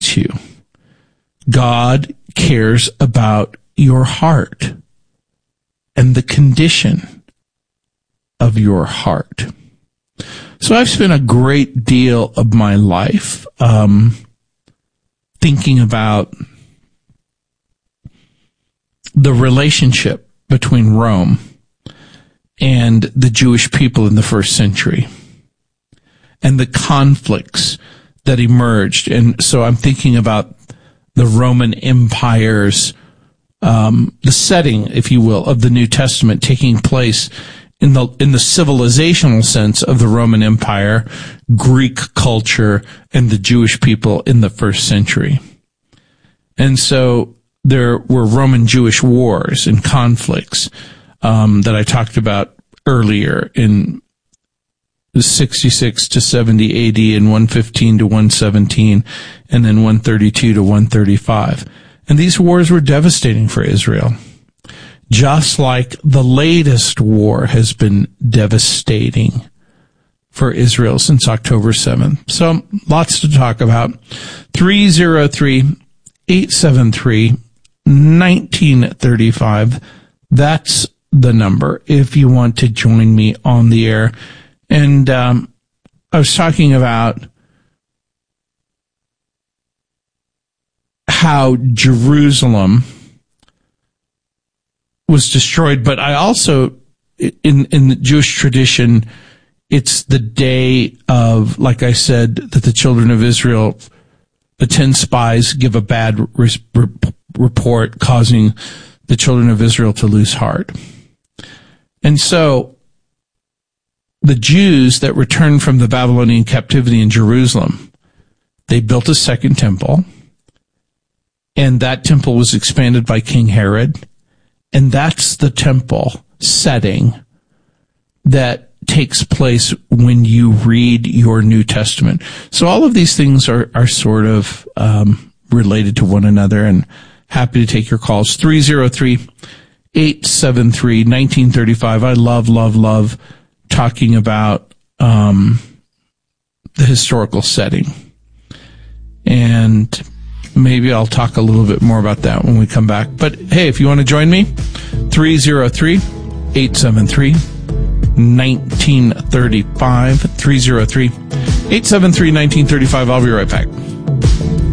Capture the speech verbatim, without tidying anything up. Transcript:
at you. God cares about your heart and the condition of your heart. So I've spent a great deal of my life um, thinking about the relationship between Rome and the Jewish people in the first century and the conflicts that emerged. And so I'm thinking about the Roman Empire's, um, the setting, if you will, of the New Testament taking place in the, in the civilizational sense of the Roman Empire, Greek culture, and the Jewish people in the first century. And so there were Roman Jewish wars and conflicts, um, that I talked about earlier in sixty-six to seventy A D and one fifteen to one seventeen and then one thirty-two to one thirty-five. And these wars were devastating for Israel. Just like the latest war has been devastating for Israel since October seventh. So lots to talk about. three oh three, eight seven three, one nine three five. That's the number if you want to join me on the air. And um, I was talking about how Jerusalem was destroyed, but I also, in in the Jewish tradition, it's the day of, like I said, that the children of Israel, the ten spies give a bad re- report, causing the children of Israel to lose heart. And so the Jews that returned from the Babylonian captivity in Jerusalem, they built a second temple, and that temple was expanded by King Herod. And that's the temple setting that takes place when you read your New Testament. So all of these things are, are sort of um, related to one another, and happy to take your calls. three oh three, eight seven three, one nine three five. I love, love, love talking about um, the historical setting. And maybe I'll talk a little bit more about that when we come back. But hey, if you want to join me, three oh three, eight seven three, one nine three five, three oh three, eight seven three, one nine three five. I'll be right back.